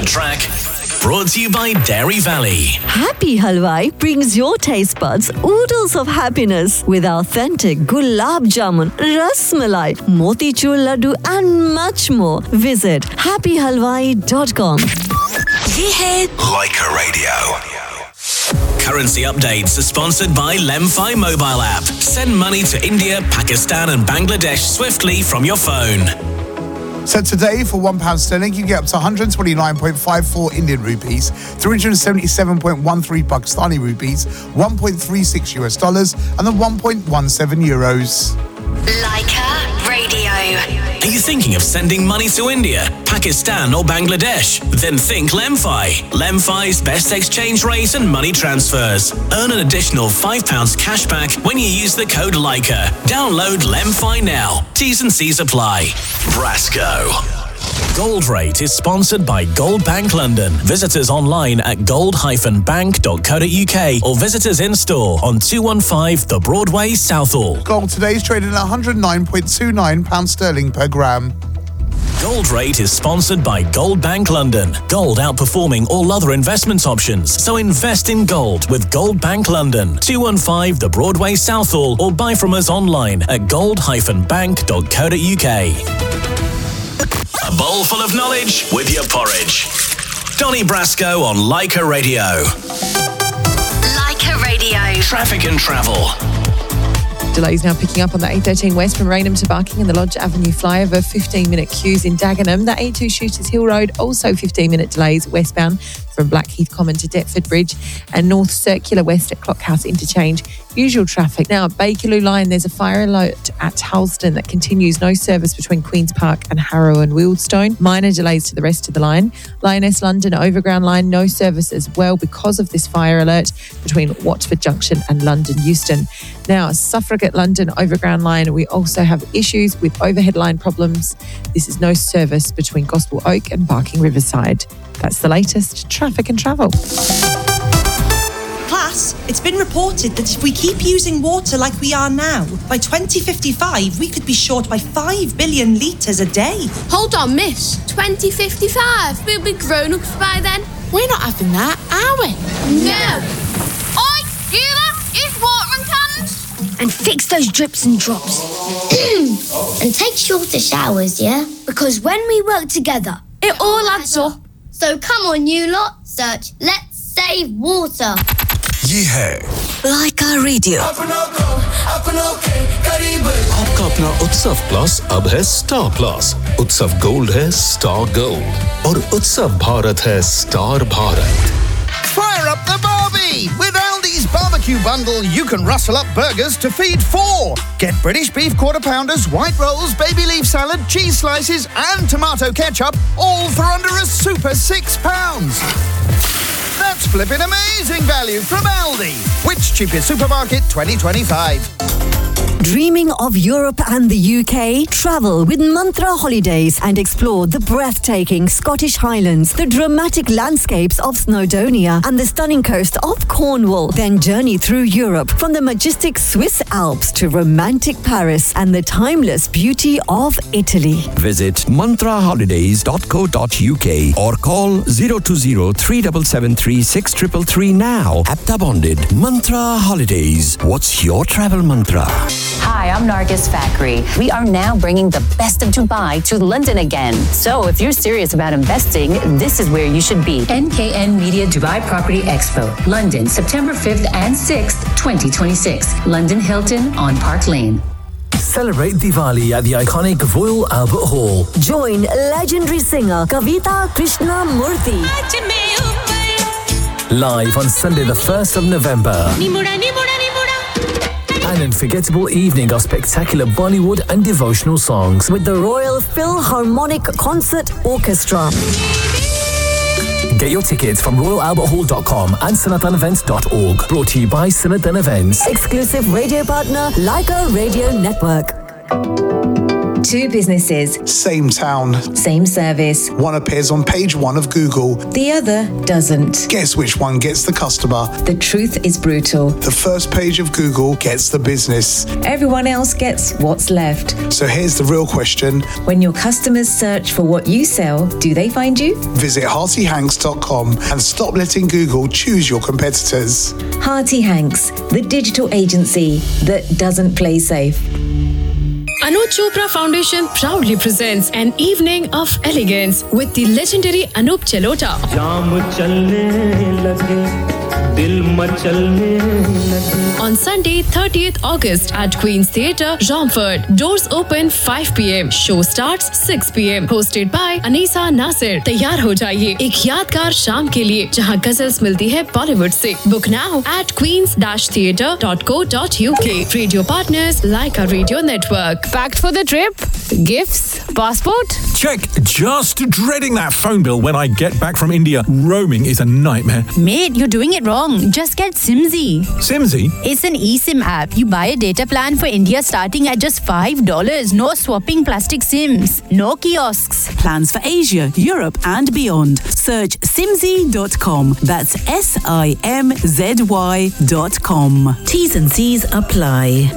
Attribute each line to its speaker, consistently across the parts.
Speaker 1: track. Brought to you by Dairy Valley.
Speaker 2: Happy Halwai brings your taste buds oodles of happiness with authentic gulab jamun, ras malai, motichur laddu and much more. Visit happyhalwai.com.
Speaker 1: Ye hai Leica Radio. Currency updates are sponsored by Lemfi mobile app. Send money to India, Pakistan and Bangladesh swiftly from your phone.
Speaker 3: So today, for £1 sterling, you get up to 129.54 Indian rupees, 377.13 Pakistani rupees, 1.36 US dollars, and then 1.17 euros.
Speaker 4: Leica Radio.
Speaker 1: Are you thinking of sending money to India, Pakistan or Bangladesh? Then think Lemfi. Lemfi's best exchange rate and money transfers. Earn an additional £5 cash back when you use the code Leica. Download Lemfi now. T's and C's apply. Brasco. Gold Rate is sponsored by Gold Bank London. Visitors online at gold-bank.co.uk or visitors in store on 215 The Broadway, Southall.
Speaker 3: Gold today is trading at £109.29 sterling per gram.
Speaker 1: Gold Rate is sponsored by Gold Bank London. Gold outperforming all other investment options. So invest in gold with Gold Bank London. 215 The Broadway, Southall or buy from us online at gold-bank.co.uk. A bowl full of knowledge with your porridge. Donny Brasco on Leica Radio.
Speaker 4: Leica Radio.
Speaker 1: Traffic and travel.
Speaker 5: Delays now picking up on the A13 West from Raynham to Barking and the Lodge Avenue flyover, 15-minute queues in Dagenham. The A2 Shooters Hill Road, also 15-minute delays westbound from Blackheath Common to Deptford Bridge and North Circular West at Clockhouse Interchange. Usual traffic. Now at Bakerloo Line, there's a fire alert at Harleston that continues. No service between Queen's Park and Harrow and Wealdstone. Minor delays to the rest of the line. Lioness London Overground Line, no service as well because of this fire alert between Watford Junction and London Euston. Now, Suffragette London Overground Line, we also have issues with overhead line problems. This is no service between Gospel Oak and Barking Riverside. That's the latest traffic and travel.
Speaker 6: Class, it's been reported that if we keep using water like we are now, by 2055 we could be short by 5 billion litres a day.
Speaker 7: Hold on, miss. 2055? We'll be grown-ups by then.
Speaker 8: We're not having that, are we?
Speaker 7: No. Oi, you lot, use watering cans.
Speaker 9: And fix those drips and drops. And take shorter showers, yeah? Because when we work together,
Speaker 7: it all adds up.
Speaker 9: So come on, you lot, search Let's Save Water.
Speaker 1: ये है
Speaker 2: Leica Radio.
Speaker 10: आपका अपना उत्सव plus अब है star plus. उत्सव gold है star gold और उत्सव भारत है star Bharat.
Speaker 11: Fire up the Barbie! With Aldi's barbecue bundle, you can rustle up burgers to feed 4. Get British beef quarter pounders, white rolls, baby leaf salad, cheese slices, and tomato ketchup, all for under a super £6. That's flipping amazing value from Aldi. Which cheapest supermarket 2025?
Speaker 2: Dreaming of Europe and the UK? Travel with Mantra Holidays and explore the breathtaking Scottish Highlands, the dramatic landscapes of Snowdonia and the stunning coast of Cornwall. Then journey through Europe from the majestic Swiss Alps to romantic Paris and the timeless beauty of Italy.
Speaker 12: Visit mantraholidays.co.uk or call 020-3773-6333 now. Apta bonded. Mantra Holidays. What's your travel mantra?
Speaker 13: Hi, I'm Nargis Fakri. We are now bringing the best of Dubai to London again. So if you're serious about investing, this is where you should be.
Speaker 14: NKN Media Dubai Property Expo, London, September 5th and 6th, 2026. London Hilton on Park Lane.
Speaker 15: Celebrate Diwali at the iconic Royal Albert Hall.
Speaker 2: Join legendary singer Kavita Krishnamurthy.
Speaker 15: Live on Sunday the 1st of November. An unforgettable evening of spectacular Bollywood and devotional songs
Speaker 2: with the Royal Philharmonic Concert Orchestra.
Speaker 15: Get your tickets from royalalberthall.com and sanathanevents.org. Brought to you by Sanathan Events.
Speaker 2: Exclusive radio partner, Leica Radio Network.
Speaker 13: Two businesses.
Speaker 3: Same town.
Speaker 13: Same service.
Speaker 3: One appears on page 1 of Google.
Speaker 13: The other doesn't.
Speaker 3: Guess which one gets the customer?
Speaker 13: The truth is brutal.
Speaker 3: The first page of Google gets the business.
Speaker 13: Everyone else gets what's left.
Speaker 3: So here's the real question.
Speaker 13: When your customers search for what you sell, do they find you?
Speaker 3: Visit HeartyHanks.com and stop letting Google choose your competitors.
Speaker 13: Hearty Hanks, the digital agency that doesn't play safe.
Speaker 16: Anuj Chopra Foundation proudly presents an evening of elegance with the legendary Anup Jalota. On Sunday, 30th August at Queen's Theatre, Romford. Doors open 5 p.m. Show starts 6 p.m. Hosted by Anisa Nasir. तैयार हो जाइए एक यादगार शाम के लिए जहां गजल्स मिलती है बॉलीवुड से. Book now at queens-theatre.co.uk. Radio partners Leica Radio Network.
Speaker 17: Packed for the trip? Gifts? Passport?
Speaker 18: Check. Just dreading that phone bill when I get back from India. Roaming is a nightmare.
Speaker 17: Mate, you're doing it wrong. Just get Simzy.
Speaker 18: Simzy?
Speaker 17: It's an eSIM app. You buy a data plan for India starting at just $5. No swapping plastic SIMs. No kiosks.
Speaker 19: Plans for Asia, Europe and beyond. Search simzy.com. That's SIMZY.com. T's and C's apply.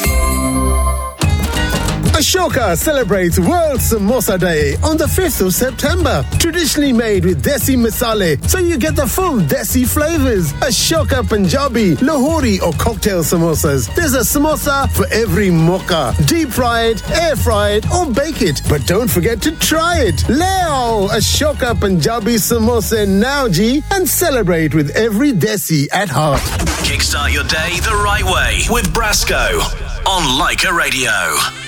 Speaker 20: Ashoka celebrates World Samosa Day on the 5th of September. Traditionally made with Desi masale, so you get the full Desi flavors. Ashoka Punjabi, Lahori or cocktail samosas. There's a samosa for every mocha. Deep fried, air fried or bake it. But don't forget to try it. Leo Ashoka Punjabi samosa now ji and celebrate with every Desi at heart.
Speaker 1: Kickstart your day the right way with Brasco on Leica Radio.